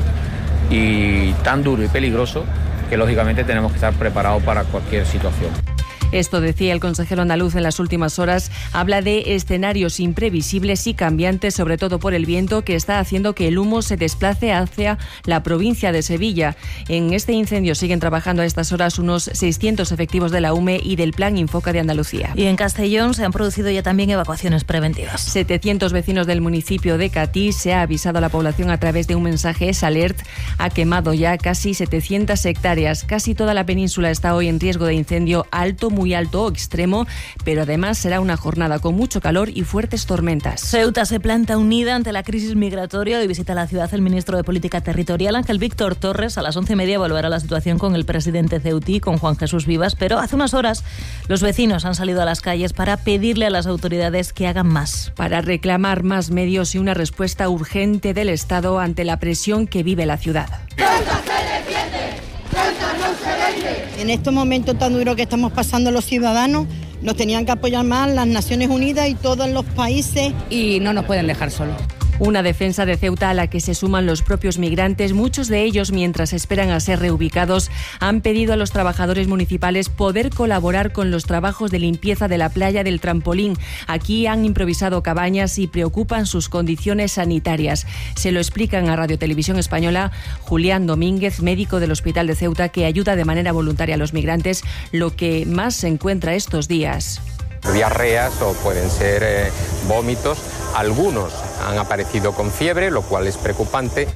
y tan duro y peligroso que lógicamente tenemos que estar preparados para cualquier situación. Esto decía el consejero andaluz en las últimas horas. Habla de escenarios imprevisibles y cambiantes, sobre todo por el viento que está haciendo que el humo se desplace hacia la provincia de Sevilla. En este incendio siguen trabajando a estas horas unos seiscientos efectivos de la U M E y del Plan Infoca de Andalucía. Y en Castellón se han producido ya también evacuaciones preventivas. setecientos vecinos del municipio de Catí. Se ha avisado a la población a través de un mensaje S-Alert. Ha quemado ya casi setecientas hectáreas. Casi toda la península está hoy en riesgo de incendio alto, muy alto o extremo, pero además será una jornada con mucho calor y fuertes tormentas. Ceuta se planta unida ante la crisis migratoria. Hoy visita la ciudad el ministro de Política Territorial, Ángel Víctor Torres. A las once y media volverá la situación con el presidente ceutí, con Juan Jesús Vivas, pero hace unas horas los vecinos han salido a las calles para pedirle a las autoridades que hagan más. Para reclamar más medios y una respuesta urgente del Estado ante la presión que vive la ciudad. ¡Ceuta se defiende! ¡Ceuta no se vende! En estos momentos tan duros que estamos pasando los ciudadanos, nos tenían que apoyar más las Naciones Unidas y todos los países. Y no nos pueden dejar solos. Una defensa de Ceuta a la que se suman los propios migrantes. Muchos de ellos, mientras esperan a ser reubicados, han pedido a los trabajadores municipales poder colaborar con los trabajos de limpieza de la playa del Trampolín. Aquí han improvisado cabañas y preocupan sus condiciones sanitarias. Se lo explican a Radio Televisión Española Julián Domínguez, médico del Hospital de Ceuta, que ayuda de manera voluntaria a los migrantes, lo que más se encuentra estos días. Diarreas o pueden ser eh, vómitos. Algunos han aparecido con fiebre, lo cual es preocupante.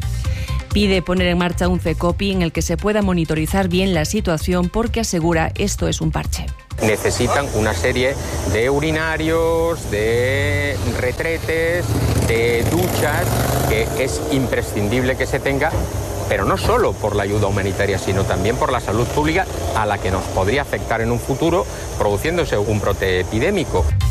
Pide poner en marcha un CECOPI en el que se pueda monitorizar bien la situación porque asegura esto es un parche. Necesitan una serie de urinarios, de retretes, de duchas, que es imprescindible que se tenga, pero no solo por la ayuda humanitaria, sino también por la salud pública a la que nos podría afectar en un futuro, produciéndose un brote epidémico.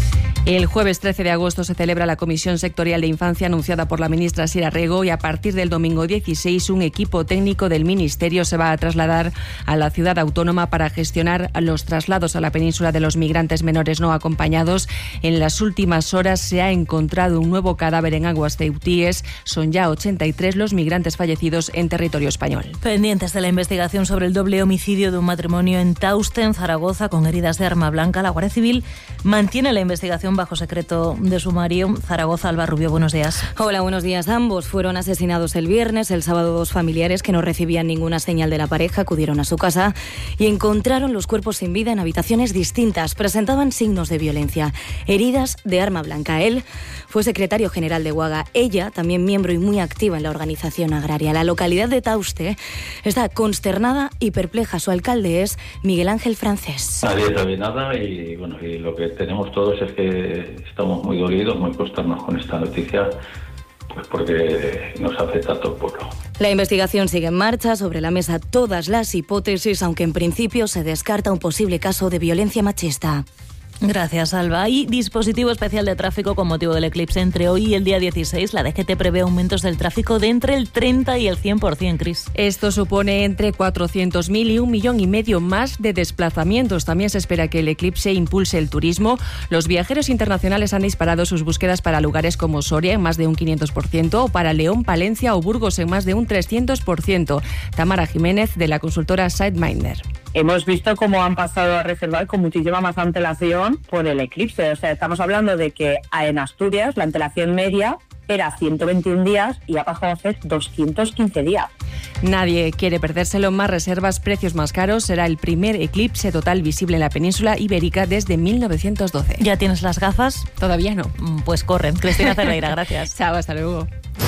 El jueves trece de agosto se celebra la Comisión Sectorial de Infancia anunciada por la ministra Sira Rego y a partir del domingo dieciséis un equipo técnico del Ministerio se va a trasladar a la ciudad autónoma para gestionar los traslados a la península de los migrantes menores no acompañados. En las últimas horas se ha encontrado un nuevo cadáver en aguas ceutíes. Son ya ochenta y tres los migrantes fallecidos en territorio español. Pendientes de la investigación sobre el doble homicidio de un matrimonio en Tauste, en Zaragoza, con heridas de arma blanca, la Guardia Civil mantiene la investigación bajo secreto de sumario. Zaragoza, Alba Rubio, buenos días. Hola, buenos días. Ambos fueron asesinados el viernes. El sábado dos familiares que no recibían ninguna señal de la pareja acudieron a su casa y encontraron los cuerpos sin vida en habitaciones distintas. Presentaban signos de violencia, heridas de arma blanca. Él fue secretario general de Uaga. Ella, también miembro y muy activa en la organización agraria. La localidad de Tauste está consternada y perpleja. Su alcalde es Miguel Ángel Francés. Nadie sabe nada y, bueno, y lo que tenemos todos es que estamos muy dolidos, muy consternados con esta noticia, pues porque nos afecta a todo el pueblo. La investigación sigue en marcha, sobre la mesa todas las hipótesis, aunque en principio se descarta un posible caso de violencia machista. Gracias, Alba. Y dispositivo especial de tráfico con motivo del eclipse entre hoy y el día dieciséis. La D G T prevé aumentos del tráfico de entre el treinta y el cien por ciento, Cris. Esto supone entre cuatrocientos mil y un millón y medio más de desplazamientos. También se espera que el eclipse impulse el turismo. Los viajeros internacionales han disparado sus búsquedas para lugares como Soria en más de un quinientos por ciento o para León, Palencia o Burgos en más de un trescientos por ciento. Tamara Jiménez, de la consultora Sideminder. Hemos visto cómo han pasado a reservar con muchísima más antelación por el eclipse. O sea, estamos hablando de que en Asturias la antelación media era ciento veintiún días y ha pasado a ser doscientos quince días. Nadie quiere perdérselo. Más reservas, precios más caros. Será el primer eclipse total visible en la península ibérica desde mil novecientos doce. ¿Ya tienes las gafas? Todavía no. Pues corren. Cristina Ferreira, gracias. Chao, hasta luego.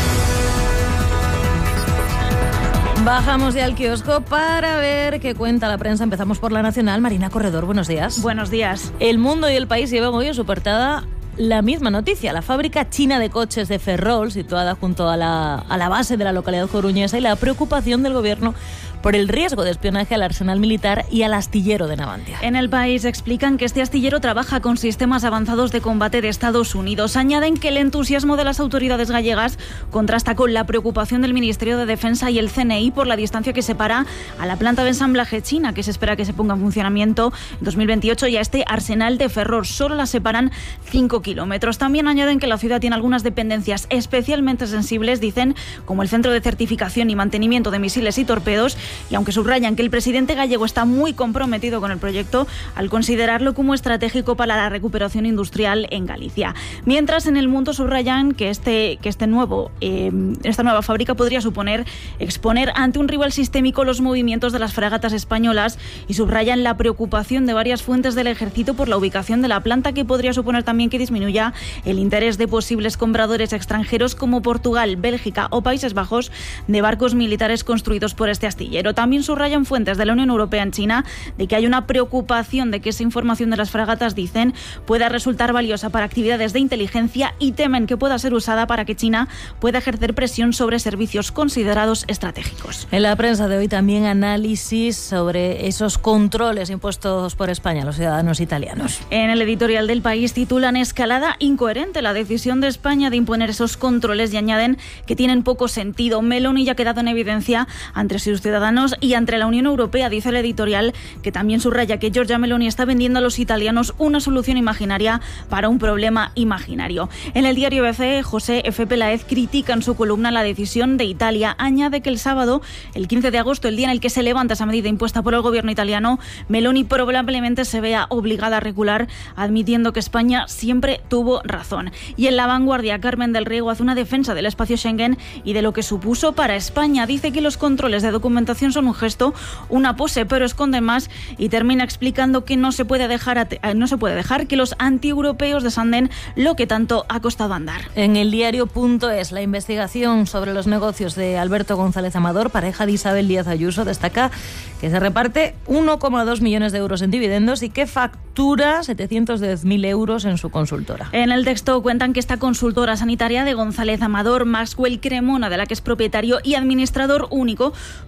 Bajamos ya al kiosco para ver qué cuenta la prensa. Empezamos por La Nacional. Marina Corredor, buenos días. Buenos días. El Mundo y El País llevan hoy en su portada la misma noticia. La fábrica china de coches de Ferrol, situada junto a la, a la base de la localidad coruñesa, y la preocupación del gobierno por el riesgo de espionaje al arsenal militar y al astillero de Navantia. En El País explican que este astillero trabaja con sistemas avanzados de combate de Estados Unidos. Añaden que el entusiasmo de las autoridades gallegas contrasta con la preocupación del Ministerio de Defensa y el C N I por la distancia que separa a la planta de ensamblaje china, que se espera que se ponga en funcionamiento en dos mil veintiocho, y a este arsenal de Ferrol. Solo la separan cinco kilómetros. También añaden que la ciudad tiene algunas dependencias especialmente sensibles, dicen, como el Centro de Certificación y Mantenimiento de Misiles y Torpedos, y aunque subrayan que el presidente gallego está muy comprometido con el proyecto al considerarlo como estratégico para la recuperación industrial en Galicia. Mientras, en El Mundo subrayan que este, que este nuevo, eh, esta nueva fábrica podría suponer exponer ante un rival sistémico los movimientos de las fragatas españolas, y subrayan la preocupación de varias fuentes del ejército por la ubicación de la planta, que podría suponer también que disminuya el interés de posibles compradores extranjeros como Portugal, Bélgica o Países Bajos de barcos militares construidos por este astillero. También subrayan fuentes de la Unión Europea en China de que hay una preocupación de que esa información de las fragatas, dicen, pueda resultar valiosa para actividades de inteligencia, y temen que pueda ser usada para que China pueda ejercer presión sobre servicios considerados estratégicos. En la prensa de hoy también análisis sobre esos controles impuestos por España a los ciudadanos italianos. En el editorial del País titulan escalada incoherente la decisión de España de imponer esos controles, y añaden que tienen poco sentido. Meloni ya ha quedado en evidencia entre sus ciudadanos y ante la Unión Europea, dice el editorial, que también subraya que Giorgia Meloni está vendiendo a los italianos una solución imaginaria para un problema imaginario. En el diario B C, José F. Peláez critica en su columna la decisión de Italia. Añade que el sábado, el quince de agosto, el día en el que se levanta esa medida impuesta por el gobierno italiano, Meloni probablemente se vea obligada a recular, admitiendo que España siempre tuvo razón. Y en La Vanguardia, Carmen del Riego hace una defensa del espacio Schengen y de lo que supuso para España. Dice que los controles de documentación son un gesto, una pose, pero esconde más, y termina explicando que no se puede dejar a te- no se puede dejar que los antieuropeos desanden lo que tanto ha costado andar. En el diario punto es, la investigación sobre los negocios de Alberto González Amador, pareja de Isabel Díaz Ayuso, destaca que se reparte uno coma dos millones de euros en dividendos y que factura setecientos diez mil euros en su consultora. En el texto cuentan que esta consultora sanitaria de González Amador, Maxwell Cremona, de la que es propietario y administrador único, sufrió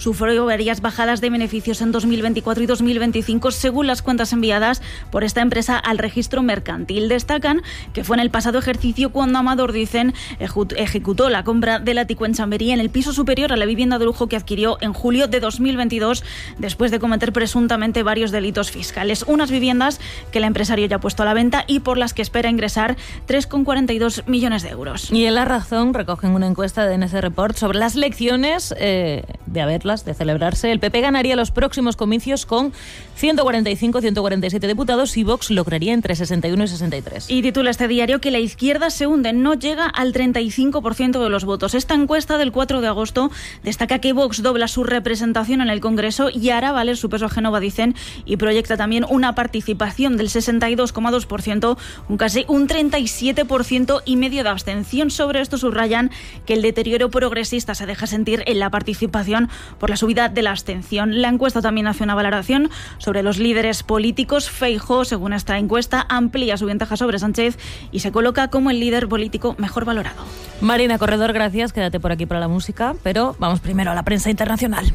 varias bajadas de beneficios en dos mil veinticuatro y dos mil veinticinco, según las cuentas enviadas por esta empresa al registro mercantil. Destacan que fue en el pasado ejercicio cuando Amador, dicen, ejecutó la compra de la Tico en Chamberí en el piso superior a la vivienda de lujo que adquirió en julio de dos mil veintidós, después de cometer presuntamente varios delitos fiscales. Unas viviendas que el empresario ya ha puesto a la venta y por las que espera ingresar tres coma cuarenta y dos millones de euros. Y en La Razón recogen una encuesta de N C Report sobre las elecciones, eh, de haberlas, de celebrarse. El P P ganaría los próximos comicios con ciento cuarenta y cinco, ciento cuarenta y siete diputados y Vox lograría entre sesenta y uno y sesenta y tres. Y titula este diario que la izquierda se hunde, no llega al treinta y cinco por ciento de los votos. Esta encuesta del cuatro de agosto destaca que Vox dobla su representación en el Congreso y hará valer su peso a Génova, dicen, y proyecta también una participación del sesenta y dos coma dos por ciento, un casi un treinta y siete por ciento y medio de abstención. Sobre esto subrayan que el deterioro progresista se deja sentir en la participación por la subida de la abstención. La encuesta también hace una valoración sobre los líderes políticos. Feijóo, según esta encuesta, amplía su ventaja sobre Sánchez y se coloca como el líder político mejor valorado. Marina Corredor, gracias. Quédate por aquí para la música, pero vamos primero a la prensa internacional.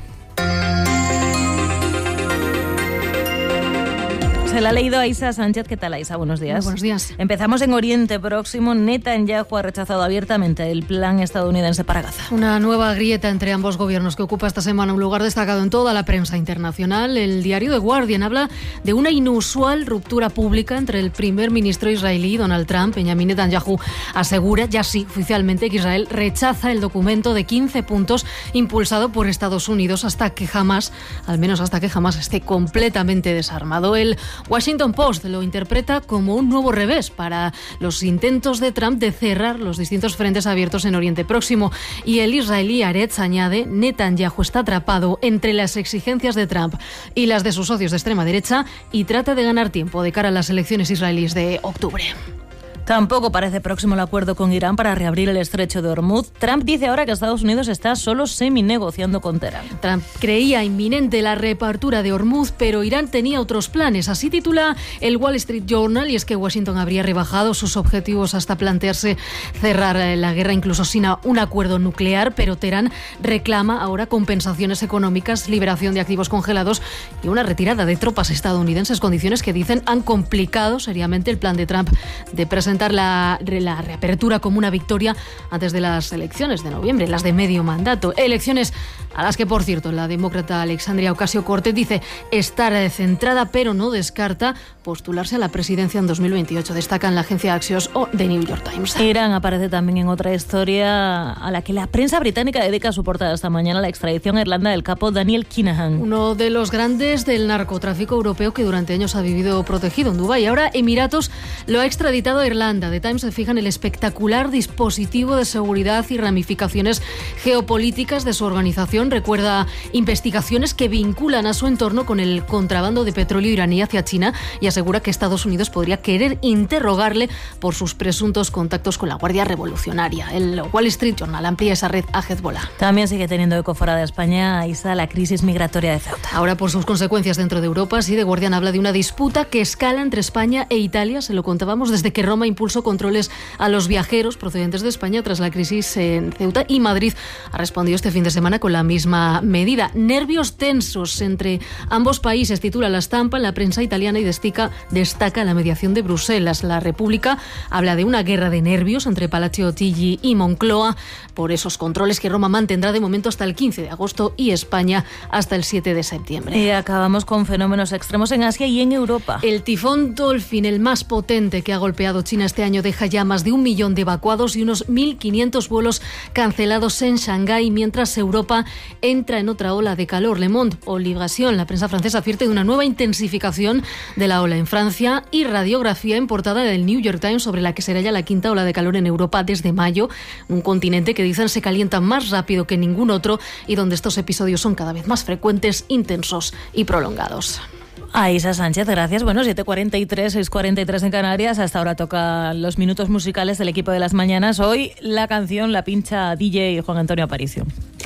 Se la ha leído Aisa Sánchez. ¿Qué tal, Aisa? Buenos días. Muy buenos días. Empezamos en Oriente Próximo. Netanyahu ha rechazado abiertamente el plan estadounidense para Gaza. Una nueva grieta entre ambos gobiernos que ocupa esta semana un lugar destacado en toda la prensa internacional. El diario The Guardian habla de una inusual ruptura pública entre el primer ministro israelí, Donald Trump. Benjamin Netanyahu asegura, ya sí, oficialmente, que Israel rechaza el documento de quince puntos impulsado por Estados Unidos hasta que jamás, al menos hasta que jamás esté completamente desarmado. El Washington Post lo interpreta como un nuevo revés para los intentos de Trump de cerrar los distintos frentes abiertos en Oriente Próximo. Y el israelí Haaretz añade: Netanyahu está atrapado entre las exigencias de Trump y las de sus socios de extrema derecha y trata de ganar tiempo de cara a las elecciones israelíes de octubre. Tampoco parece próximo el acuerdo con Irán para reabrir el estrecho de Hormuz. Trump dice ahora que Estados Unidos está solo semi-negociando con Teherán. Trump creía inminente la reapertura de Hormuz, pero Irán tenía otros planes. Así titula el Wall Street Journal, y es que Washington habría rebajado sus objetivos hasta plantearse cerrar la guerra incluso sin un acuerdo nuclear, pero Teherán reclama ahora compensaciones económicas, liberación de activos congelados y una retirada de tropas estadounidenses, condiciones que dicen han complicado seriamente el plan de Trump de presentar La, la reapertura como una victoria antes de las elecciones de noviembre, las de medio mandato. Elecciones a las que, por cierto, la demócrata Alexandria Ocasio-Cortez dice estar centrada, pero no descarta postularse a la presidencia en dos mil veintiocho. Destacan la agencia Axios o The New York Times. Irán aparece también en otra historia a la que la prensa británica dedica su portada esta mañana: la extradición a Irlanda del capo Daniel Kinahan. Uno de los grandes del narcotráfico europeo que durante años ha vivido protegido en Dubái. Ahora Emiratos lo ha extraditado a Irlanda. The Times se fija en el espectacular dispositivo de seguridad y ramificaciones geopolíticas de su organización. Recuerda investigaciones que vinculan a su entorno con el contrabando de petróleo iraní hacia China y asegura que Estados Unidos podría querer interrogarle por sus presuntos contactos con la Guardia Revolucionaria. El Wall Street Journal amplía esa red a Hezbollah. También sigue teniendo eco fuera de España, Isa, la crisis migratoria de Ceuta. Ahora, por sus consecuencias dentro de Europa, sí, The Guardian habla de una disputa que escala entre España e Italia. Se lo contábamos desde que Roma impulsó controles a los viajeros procedentes de España tras la crisis en Ceuta, y Madrid ha respondido este fin de semana con la misma medida. Nervios tensos entre ambos países, titula La Estampa en la prensa italiana, y destaca, destaca la mediación de Bruselas. La República habla de una guerra de nervios entre Palazzo Chigi y Moncloa por esos controles que Roma mantendrá de momento hasta el quince de agosto y España hasta el siete de septiembre. Y acabamos con fenómenos extremos en Asia y en Europa. El tifón Dolphin, el más potente que ha golpeado China este año, deja ya más de un millón de evacuados y unos mil quinientos vuelos cancelados en Shanghái, mientras Europa entra en otra ola de calor. Le Monde o Libération, la prensa francesa, advierte de una nueva intensificación de la ola en Francia, y radiografía en portada del New York Times sobre la que será ya la quinta ola de calor en Europa desde mayo, un continente que dicen se calienta más rápido que ningún otro y donde estos episodios son cada vez más frecuentes, intensos y prolongados. Aisa Sánchez, gracias. Bueno, siete cuarenta y tres, seis cuarenta y tres en Canarias. Hasta ahora tocan los minutos musicales del equipo de las mañanas. Hoy la canción la pincha D J Juan Antonio Aparicio.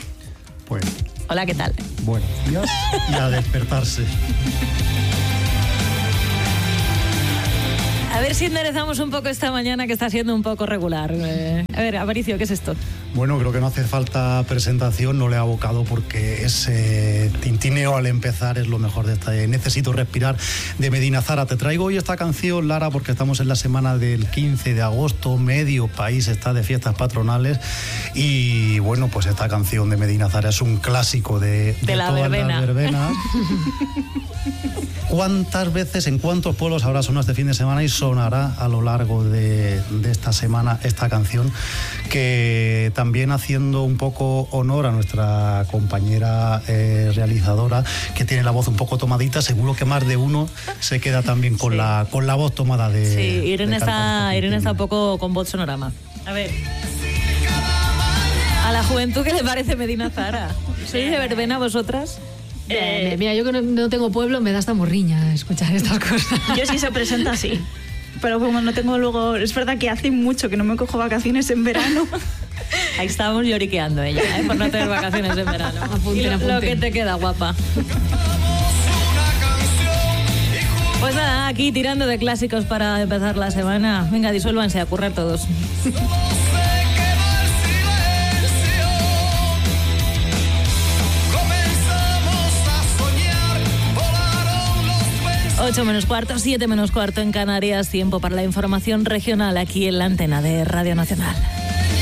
Bueno. Hola, ¿qué tal? Buenos días y a despertarse. A ver ver si enderezamos un poco esta mañana que está siendo un poco regular. Eh, a ver, Aparicio, ¿qué es esto? Bueno, creo que no hace falta presentación, no le he abocado porque ese tintineo al empezar es lo mejor de esta. Necesito respirar de Medina Zara. Te traigo hoy esta canción, Lara, porque estamos en la semana del quince de agosto, medio país está de fiestas patronales y bueno, pues esta canción de Medina Zara es un clásico de, de, de la todas verbena. las verbenas. ¿Cuántas veces, en cuántos pueblos habrá sonado este fin de semana y sonará a lo largo de, de esta semana esta canción? Que también haciendo un poco honor a nuestra compañera eh, realizadora, que tiene la voz un poco tomadita, seguro que más de uno se queda también con, sí. la, con la voz tomada de... Sí, Irene, de está, Irene está un poco con voz sonorama. A ver... A la juventud, ¿qué le parece Medina Zara? ¿Sois de verbena vosotras? Eh, mira, yo que no, no tengo pueblo me da hasta morriña escuchar estas cosas. Yo sí se presenta así, pero como no tengo luego... Es verdad que hace mucho que no me cojo vacaciones en verano. Ahí estábamos lloriqueando ella, ¿eh? Por no tener vacaciones en verano. Apunten, y lo, apunten. lo que te queda, guapa. Pues nada, aquí tirando de clásicos para empezar la semana. Venga, disuélvanse a currar todos. ocho menos cuarto, siete menos cuarto en Canarias, tiempo para la información regional aquí en la antena de Radio Nacional.